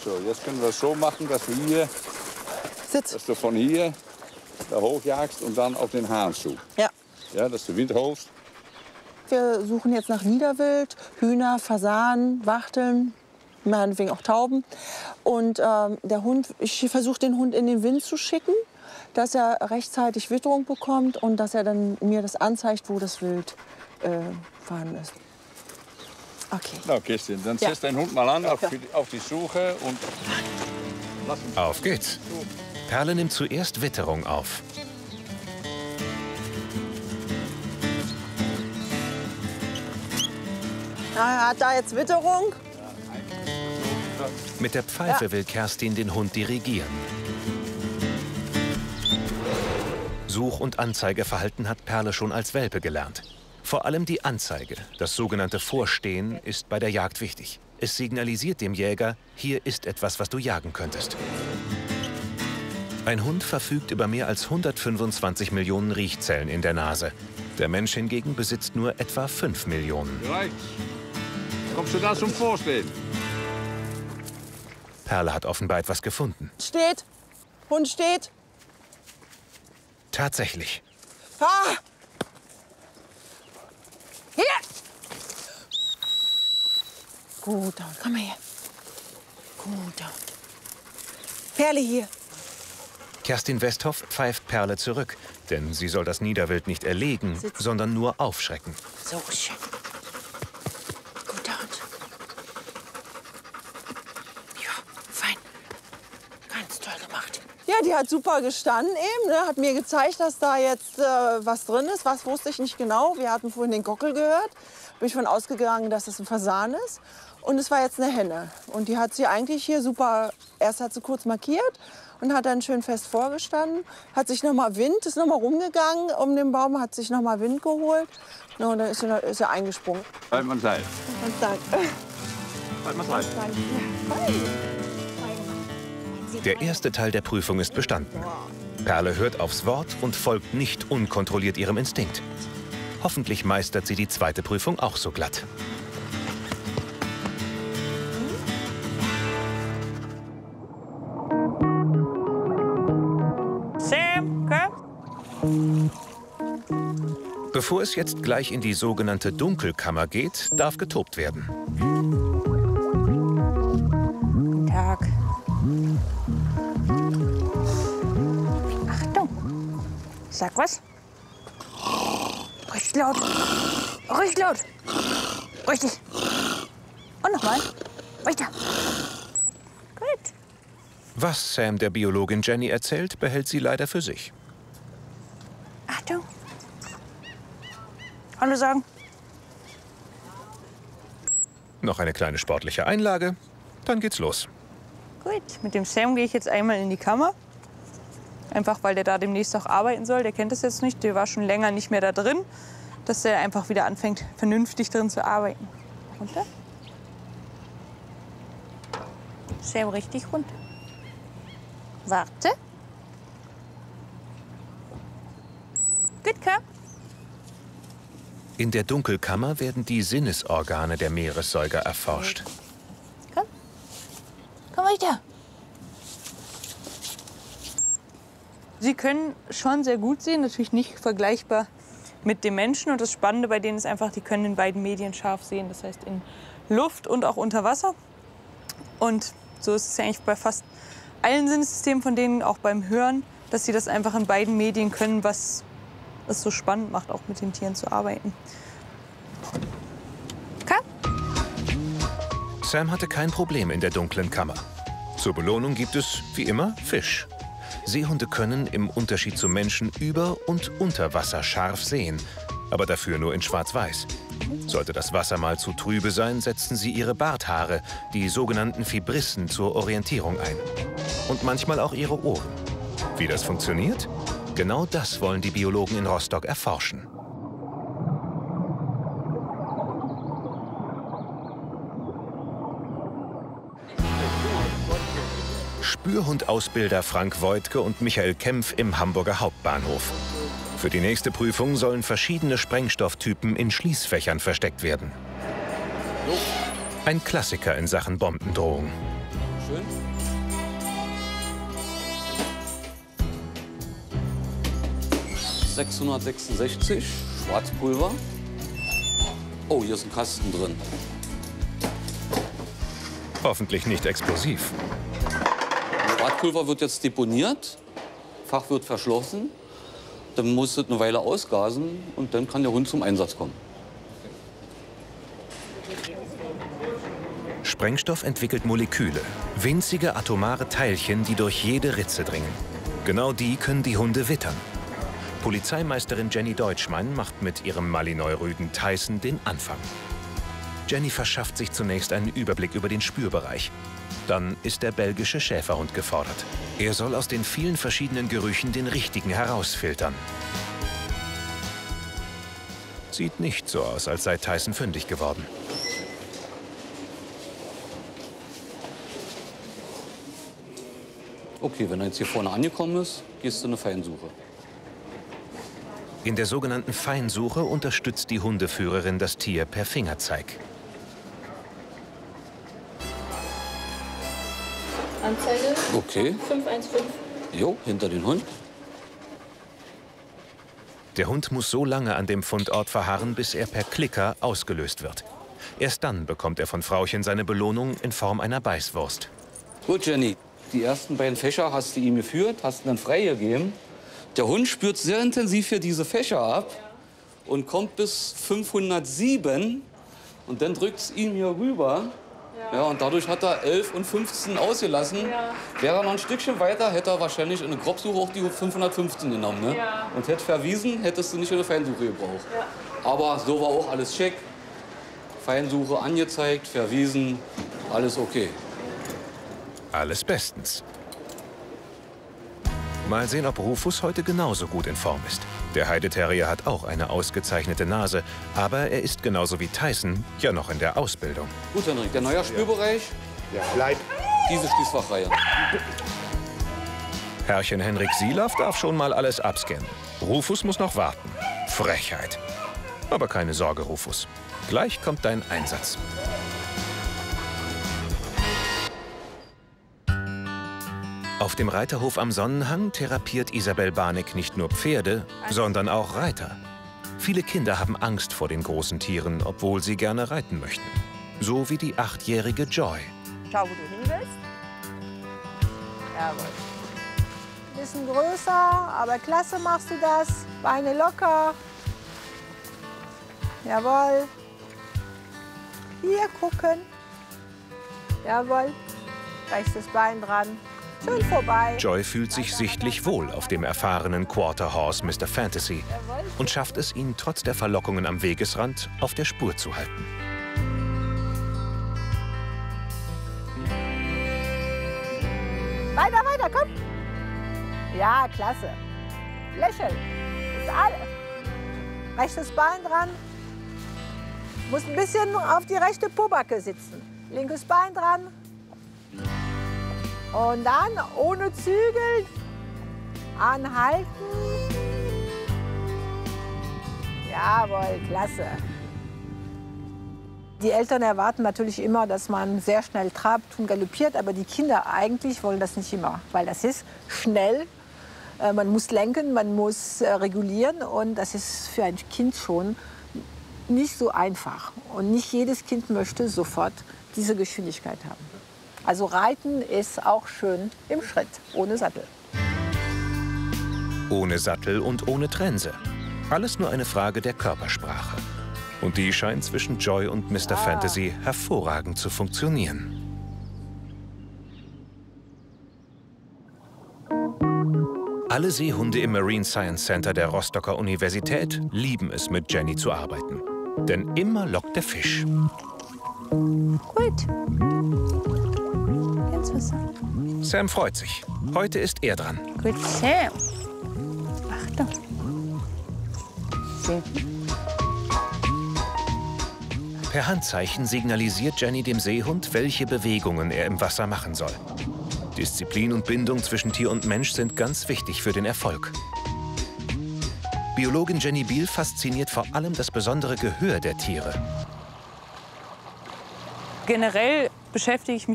So, jetzt können wir es so machen, dass wir hier, Sitz. dass du von hier da hochjagst und dann auf den Hahn zu. Ja. Ja, dass du Wind holst. Wir suchen jetzt nach Niederwild, Hühner, Fasanen, Wachteln, meinetwegen auch Tauben. Und der Hund, ich versuche den Hund in den Wind zu schicken, dass er rechtzeitig Witterung bekommt und dass er dann mir das anzeigt, wo das Wild vorhanden ist. Okay. Na, Kirsten, dann setz deinen Hund mal an auf die Suche und lass ihn. Auf geht's. Perle nimmt zuerst Witterung auf. Er hat da jetzt Witterung. Mit der Pfeife will Kerstin den Hund dirigieren. Such- und Anzeigeverhalten hat Perle schon als Welpe gelernt. Vor allem die Anzeige, das sogenannte Vorstehen, ist bei der Jagd wichtig. Es signalisiert dem Jäger, hier ist etwas, was du jagen könntest. Ein Hund verfügt über mehr als 125 Millionen Riechzellen in der Nase. Der Mensch hingegen besitzt nur etwa 5 Millionen. Bereit? Kommst du da zum Vorstehen? Perle hat offenbar etwas gefunden. Steht. Hund steht. Tatsächlich. Ah! Hier! Gut, Hund, komm mal her. Gut, Hund. Perle hier. Kerstin Westhoff pfeift Perle zurück, denn sie soll das Niederwild nicht erlegen, sondern nur aufschrecken. So schön. Guter Hund. Ja, fein. Ganz toll gemacht. Ja, die hat super gestanden eben. Ne? Hat mir gezeigt, dass da jetzt was drin ist. Was wusste ich nicht genau. Wir hatten vorhin den Gockel gehört. Bin ich von ausgegangen, dass es ein Fasan ist. Und es war jetzt eine Henne. Und die hat sie eigentlich hier super, erst hat sie kurz markiert und hat dann schön fest vorgestanden. Hat sich noch mal Wind, ist noch mal rumgegangen um den Baum, hat sich noch mal Wind geholt. No, und dann ist er eingesprungen. Halt mal Seil. Und dann, Halt mal Seil. Der erste Teil der Prüfung ist bestanden. Perle hört aufs Wort und folgt nicht unkontrolliert ihrem Instinkt. Hoffentlich meistert sie die zweite Prüfung auch so glatt. Sam, komm. Bevor es jetzt gleich in die sogenannte Dunkelkammer geht, darf getobt werden. Guten Tag. Achtung. Sag was. Richtig laut. Richtig laut. Richtig. Und nochmal. Weiter. Gut. Was Sam der Biologin Jenny erzählt, behält sie leider für sich. Achtung. Hallo sagen. Noch eine kleine sportliche Einlage, dann geht's los. Gut, mit dem Sam gehe ich jetzt einmal in die Kammer. Einfach, weil der da demnächst auch arbeiten soll. Der kennt das jetzt nicht, der war schon länger nicht mehr da drin. Dass er einfach wieder anfängt, vernünftig drin zu arbeiten. Runter. Sam richtig runter. Warte. Gut, komm. In der Dunkelkammer werden die Sinnesorgane der Meeressäuger erforscht. Komm. Komm weiter. Sie können schon sehr gut sehen, natürlich nicht vergleichbar mit dem Menschen. Und das Spannende bei denen ist einfach, die können in beiden Medien scharf sehen. Das heißt in Luft und auch unter Wasser. Und so ist es ja eigentlich bei fast allen Sinnessystemen von denen, auch beim Hören, dass sie das einfach in beiden Medien können, was es so spannend macht, auch mit den Tieren zu arbeiten. Komm. Sam hatte kein Problem in der dunklen Kammer. Zur Belohnung gibt es, wie immer, Fisch. Seehunde können, im Unterschied zu Menschen, über und unter Wasser scharf sehen, aber dafür nur in Schwarz-Weiß. Sollte das Wasser mal zu trübe sein, setzen sie ihre Barthaare, die sogenannten Fibrissen, zur Orientierung ein. Und manchmal auch ihre Ohren. Wie das funktioniert? Genau das wollen die Biologen in Rostock erforschen. Spürhundausbilder Frank Voigtke und Michael Kempf im Hamburger Hauptbahnhof. Für die nächste Prüfung sollen verschiedene Sprengstofftypen in Schließfächern versteckt werden. Ein Klassiker in Sachen Bombendrohung. Schön. ...666, Schwarzpulver. Oh, hier ist ein Kasten drin. Hoffentlich nicht explosiv. Schwarzpulver wird jetzt deponiert, Fach wird verschlossen, dann muss es eine Weile ausgasen und dann kann der Hund zum Einsatz kommen. Sprengstoff entwickelt Moleküle, winzige atomare Teilchen, die durch jede Ritze dringen. Genau die können die Hunde wittern. Polizeimeisterin Jenny Deutschmann macht mit ihrem Malinois-Rüden Tyson den Anfang. Jenny verschafft sich zunächst einen Überblick über den Spürbereich. Dann ist der belgische Schäferhund gefordert. Er soll aus den vielen verschiedenen Gerüchen den richtigen herausfiltern. Sieht nicht so aus, als sei Tyson fündig geworden. Okay, wenn er jetzt hier vorne angekommen ist, gehst du in eine Feinsuche. In der sogenannten Feinsuche unterstützt die Hundeführerin das Tier per Fingerzeig. Anzeige. Okay. 515. Jo, hinter den Hund. Der Hund muss so lange an dem Fundort verharren, bis er per Klicker ausgelöst wird. Erst dann bekommt er von Frauchen seine Belohnung in Form einer Beißwurst. Gut, Jenny, die ersten beiden Fächer hast du ihm geführt, hast ihn dann freigegeben. Der Hund spürt sehr intensiv hier diese Fächer ab und kommt bis 507 und dann drückt es ihn hier rüber. Ja, und dadurch hat er 11 und 15 ausgelassen. Ja. Wäre er noch ein Stückchen weiter, hätte er wahrscheinlich in eine Grobsuche auch die 515 genommen. Ne? Ja. Und hätte verwiesen, hättest du nicht in eine Feinsuche gebraucht. Ja. Aber so war auch alles schick. Feinsuche angezeigt, verwiesen, alles okay. Alles bestens. Mal sehen, ob Rufus heute genauso gut in Form ist. Der Heideterrier hat auch eine ausgezeichnete Nase, aber er ist genauso wie Tyson ja noch in der Ausbildung. Gut, Henrik, der neue Spürbereich, Bleib. diese Schließfachreihe. Herrchen Henrik Sielaff darf schon mal alles abscannen. Rufus muss noch warten. Frechheit. Aber keine Sorge, Rufus. Gleich kommt dein Einsatz. Auf dem Reiterhof am Sonnenhang therapiert Isabel Barneck nicht nur Pferde, sondern auch Reiter. Viele Kinder haben Angst vor den großen Tieren, obwohl sie gerne reiten möchten. So wie die 8-jährige Joy. Schau, wo du hin willst. Jawohl. Bisschen größer, aber klasse machst du das. Beine locker. Jawohl. Hier gucken. Jawohl. Rechtes Bein dran. Schön vorbei. Joy fühlt sich sichtlich wohl auf dem erfahrenen Quarter Horse Mr. Fantasy und schafft es, ihn trotz der Verlockungen am Wegesrand auf der Spur zu halten. Weiter, weiter, komm. Ja, klasse. Lächeln. Ist alle. Rechtes Bein dran. Muss ein bisschen auf die rechte Pobacke sitzen. Linkes Bein dran. Und dann ohne Zügel anhalten. Jawohl, klasse. Die Eltern erwarten natürlich immer, dass man sehr schnell trabt und galoppiert, aber die Kinder eigentlich wollen das nicht immer, weil das ist schnell. Man muss lenken, man muss regulieren und das ist für ein Kind schon nicht so einfach. Und nicht jedes Kind möchte sofort diese Geschwindigkeit haben. Also Reiten ist auch schön im Schritt, ohne Sattel. Ohne Sattel und ohne Trense. Alles nur eine Frage der Körpersprache. Und die scheint zwischen Joy und Mr. Fantasy hervorragend zu funktionieren. Alle Seehunde im Marine Science Center der Rostocker Universität lieben es, mit Jenny zu arbeiten. Denn immer lockt der Fisch. Gut. Sam freut sich. Heute ist er dran. Gut, Sam. Achtung. So. Per Handzeichen signalisiert Jenny dem Seehund, welche Bewegungen er im Wasser machen soll. Disziplin und Bindung zwischen Tier und Mensch sind ganz wichtig für den Erfolg. Biologin Jenny Biel fasziniert vor allem das besondere Gehör der Tiere. Generell beschäftige ich mich